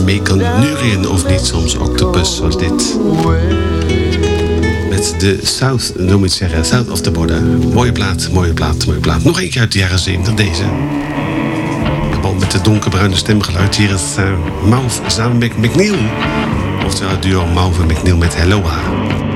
mee kan neurien of niet. Soms Octopus was dit. Met de South, noem het zeggen, South of the Border. Mooie plaat, mooie plaat, mooie plaat. Nog eentje uit de jaren 70, deze. De band met de donkerbruine stemgeluid. Hier is Mauve samen met McNeil. Oftewel het duo Mauve en McNeil met Helloa.